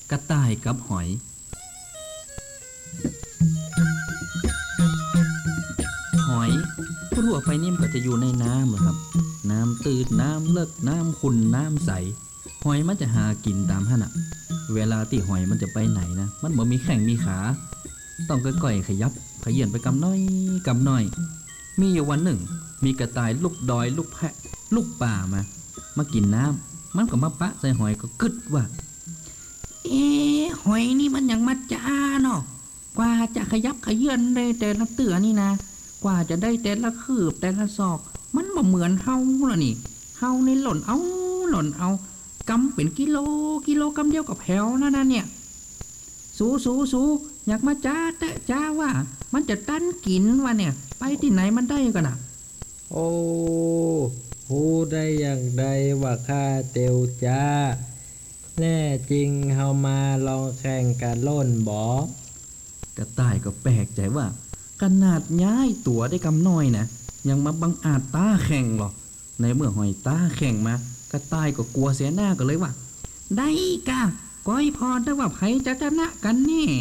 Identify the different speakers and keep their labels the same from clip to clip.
Speaker 1: กระต่ายกับหอยหอยทั่วไปนี่มันก็จะอยู่ในน้ำครับน้ำตื้นน้ำเลิกน้ำขุ่นน้ำใสหอยมันจะหากินตามท่านอ่ะเวลาที่หอยมันจะไปไหนนะมันบ่มีแข้งมีขาต้องก่อยๆขยับขยื่นไปกำน้อยกำน้อยมีอยู่วันหนึ่งมีกระต่ายลูกดอยลูกแพะลูกป่ามากินน้ำมันก็มาปะใส่หอยก็กึดว่าหอยนี่มันยังมาจ้าเนาะกว่าจะขยับขยื่นได้แต่ละเตือนี่นะกว่าจะได้แต่ละคืบแต่ละศอกมันบ่เหมือนเฮาล่ะนี่เฮานี่หล่นเอากำเป็นกิโลกำเดียวกับแผวนะเนี่ยสู้อยากมาจ้าแต่จ้าว่ามันจะตั้นกินวะเนี่ยไปที่ไหนมันได้กันอ่ะ
Speaker 2: โอ้ฮู้ได้อย่างใดว่าข้าเตียวจ้าแน่จริงเฮามาลองแข่งกันล่นบ่
Speaker 1: กระต่ายก็แปลกใจว่าขนาดย้ายตัวได้กำน้อยนะยังมาบังอาจตาแข่งหรอในเมื่อหอยตาแข่งมากระต่ายก็กลัวเสียหน้าก็เลยว่าได้กะก้อยพอได้ว่าไผจะชนะกันแน่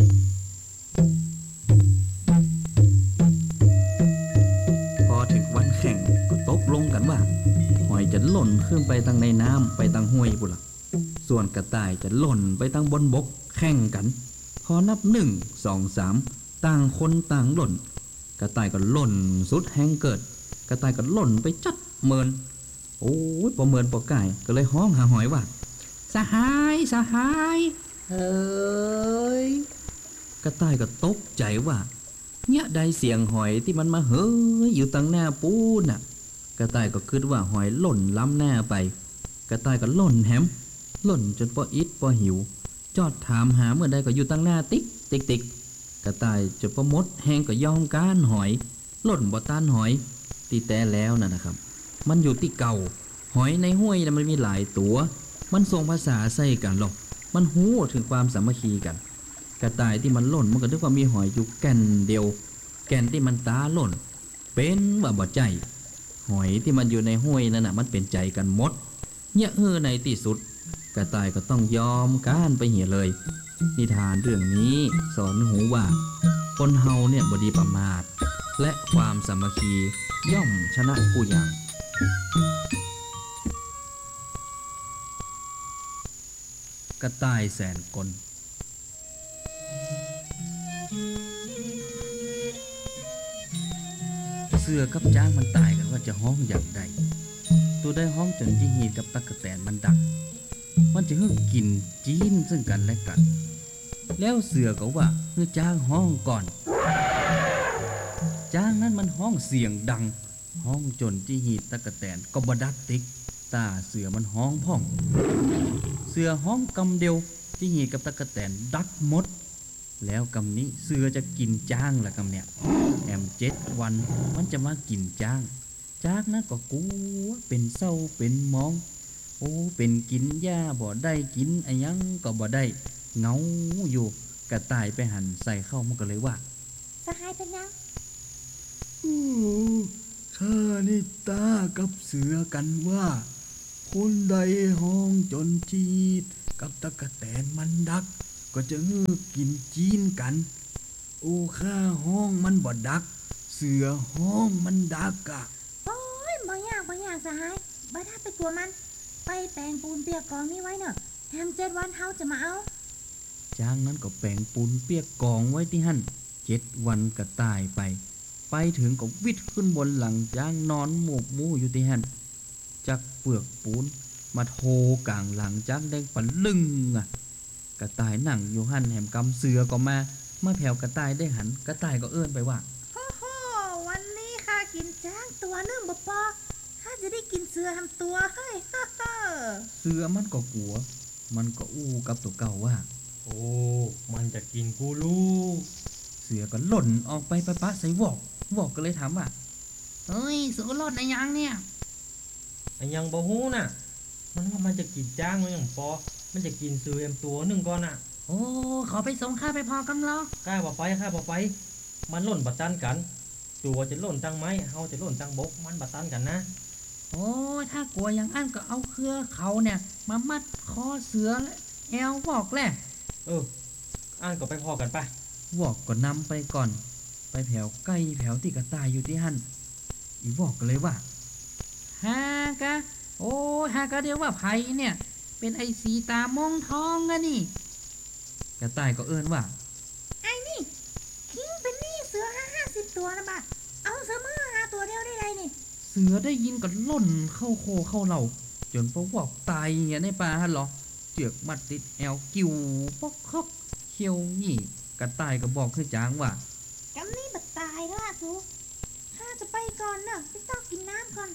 Speaker 1: พอถึงวันแข่งก็ตกลงกันว่าหอยจะหล่นขึ้นไปทางในน้ำไปทางห้วยพุ่นล่ะส่วนกระต่ายจะหล่นไปทางบนบกแข่งกันพอนับ1 2 3ต่างคนต่างหล่นกระต่ายก็หล่นสุดแห้งเกิดกระต่ายก็หล่นไปจัดเมินโอ้ยพอเมินพอไก่ก็เลยห้องหาหอยว่าสหาย
Speaker 2: เฮ้ย
Speaker 1: กระต่ายก็ตกใจว่าเนี่ยได้เสียงหอยที่มันมาเฮ้ยอยู่ตั้งหน้าปูน่ะกระต่ายก็คิดว่าหอยหล่นล้ำหน้าไปกระต่ายก็หล่นแฮมหล่นจนพออิดพอหิวจอดถามหาเมื่อใดก็อยู่ตั้งหน้าติ๊กกระต่ายจนพอมดแห้งก็ยอมก้านหอยหล่นบ่ต้านหอยตีแต่แล้วนะครับมันอยู่ที่เก่าหอยในห้วยนะมันมีหลายตัวมันส่งภาษาใส่กันหรอกมันหู้ถึงความสามัคคีกันกระต่ายที่มันหล่นมันก็นึกว่ามีหอยอยู่แก่นเดียวแก่นที่มันตาหล่นเป็นว่าบ่ใจหอยที่มันอยู่ในห้วยนั่นน่ะมันเป็นใจกันหมดเนี่ยในที่สุดกระต่ายก็ต้องยอมก้านไปเหี่ยเลยนิทานเรื่องนี้สอนหูว่าคนเฮาเนี่ยบ่ดีประมาทและความสามัคคีย่อมชนะผู้อย่างกระต่ายแสนกลเสือกับจ้างมันตายกันว่าจะห้องอย่างใดตัวได้ห้องจนจีหีดกับตะกะแตนมันดักมันจะฮึกกินจีนซึ่งกันและกันแล้วเสือก็ว่าเมื่อจ้างห้องก่อนจ้างนั้นมันห้องเสียงดังห้องจนจีหีดตะกะแตนก็บดักติ๊กตาเสือมันห้องพ่องเสือห้องกำเดียวจีหีดกับตะกะแตนดักหมดแล้วกำนี้เสือจะกินจ้างละกำเนี่ยแอม7 วันมันจะมากินจ้างนั้นก็กลัวเป็นเศร้าเป็นมองโอ้เป็นกินหญ้าบ่ได้กินไอ้ยังก็บ่ได้เงาอยู่กระต่ายไปหันใส่เข้ามันก็เลยว่า
Speaker 3: สหายเป็นยัง
Speaker 1: ข้านี่ตากับเสือกันว่าคนใดห้องจนจีดกับตะกะแตนมันดักก็จะกินจีนกันโอ้ข้าห้องมันบ่ดักเสือห้องมันดักอะ
Speaker 3: โอ้ยบ่ยากสหายบ่ได้ไปกลัวมันไปแปลงปูนเปียกกองนี้ไว้เนอะแฮม7 วันเฮาจะมาเอา
Speaker 1: จ้างนั้นก็แปลงปูนเปียกกองไว้ที่หั่น7 วันก็ตายไปถึงก็วิดขึ้นบนหลังจ้างนอนหมกมูอยู่ที่หั่นจักเปลือกปูนมาโทกลางหลังจ้างแดงปะลึงอะกระต่ายนั่งอยู่หั่นแหมกำเสือก็มาแผ่วกระต่ายได้หันกระต่ายก็เอื้อนไปว่า
Speaker 3: โอ้โหวันนี้ข้ากินจ้างตัวนึงบ่พอข้าจะได้กินเสือทำตัวเฮ้ย
Speaker 1: เสือมันก็กลัวมันก็อู้กับตัวเก่าว่า
Speaker 2: โอ้มันจะกินกูลูก
Speaker 1: เสือก็หล่นออกไปปะใส่วอกก็เลยถามว่า
Speaker 3: เฮ้ยเสือหล่นไอ้ยังเนี่ย
Speaker 2: ไอ้ยังบ่ฮู้น่ะมันว่ามันจะกินจ้างมันอย่างปอมันจะกินเสือเอ็มตัวนึงก่อนน่ะ
Speaker 3: โอ้ขอไปส่งข้าไปพอกำล้อ
Speaker 2: ข้าบ่ไปมันหล่นบัดตันกันตัวจะหล่นตั้งไม้เฮาจะหล่นตั้งบกมันบัดตันกันนะ
Speaker 3: โอ้ถ้ากลัวอย่างอั้นก็เอาเครือเขาเนี่ยมามัดคอเสือ
Speaker 1: แอวบอกแหละ
Speaker 2: อ่านก็ไปพอกันปะ
Speaker 1: วอกก็นำไปก่อน ไปแผวใกล้แผวที่กระต่ายอยู่ที่หั่นอีวอกก็เลยว่าฮากะโอ้ฮากะเดียวว่าไผเนี่ย เป็นไอสีตามองทองอะนี่ กระต่ายก็เอิ้นว่า
Speaker 3: ไอ้นี่คิงเป็นหนี่เสือ50 ตัวนะบะเอาเสือมาหาตัวเดียวได้ไรนี่
Speaker 1: เสือได้ยินก็ล่นเข้าโคเข้าเหล่าจนพวกวอกตายเงี้ยในป่าฮั่นเหรอเจือกมัดติดแอวกิ้วปอกคอกเขียวนี่กระต่ายก็บอกคือจางว่าก
Speaker 3: ำนี่บัดตายแล้วล่ะสูข้าจะไปก่อนเนอะไปต้องกินน้ำก่อน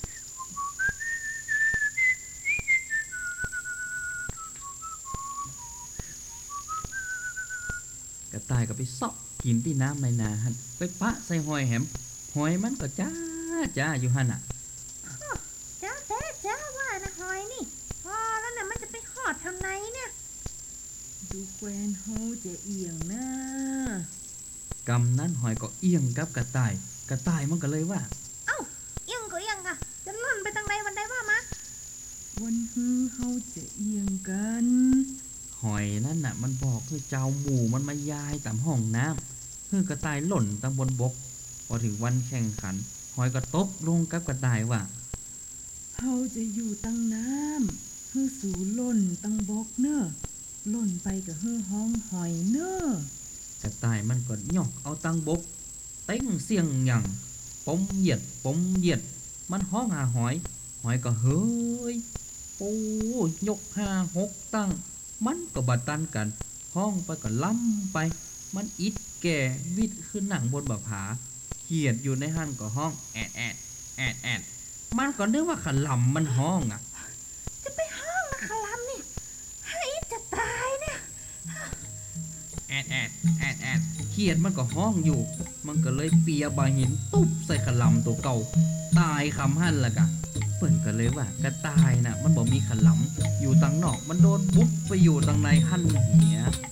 Speaker 1: กระต่ายก็ไปซอกกินที่น้ำในนาฮันไปปะใส่หอยแหมหอยมันก็จ้าจ้าอยู่ฮันอ่ะ
Speaker 3: จ้าแท้จ้าว่านะหอยนี่พอแล้วเนี่ยมันจะไปขอดทำไมเนี่ย
Speaker 4: ดูแควนเฮาจะเอียงนะ
Speaker 1: กำนั้นหอยก็เอียงกับกระต่าย กระต่ายมันก็เลยว่า
Speaker 3: เอ้าเอียงก็เอียงอะจะล่นไปทางใดวันใดว่ามา
Speaker 4: วันฮือเฮาจะเอียงกัน
Speaker 1: หอยนั่นน่ะมันบอกคือเจ้าหมูมันมายายตามห้องน้ำคือกระต่ายหล่นตามบนบกพอถึงวันแข่งขัน หอยก็ตกลงกับกระต่ายว่า
Speaker 4: เฮาจะอยู่ตั้งน้ำฮือสู่ล่นตั้งบกเนอะล่นไปกับฮือห้องหอยเนอะ
Speaker 1: กระต่ายมันก็หยอกเอาตังบกเต้งเสียงหยังปมเหยียดปมเหยียด มันห้องหาหอย หอยก็เฮ้ยโอ้ยก5-6ตั้ง มันก็บัดตันกัน ห้องไปก็ล้ำไป มันอิดแก่วิดขึ้นหนังบนบ่าผาเขียดอยู่ในหันก็ห้องแอดแอดแอดแอดมันก็นึกว่าขลำมันห้องอ่ะ
Speaker 3: จะไปห้องนะคลำนี่ให้จะตายเนี่ย
Speaker 1: แอดแอดแอดแอดเขียดมันก็ห้องอยู่ มันก็เลยเปียบาหินตุ๊บใส่ขลำตัวเก่า ตายคำหั่นละกะ เปิ่นก็เลยว่ากระต่ายน่ะ มันบ่มีขลำอยู่ตังนอกมันโดนบุ๊บไปอยู่ตังในหั่นเหีย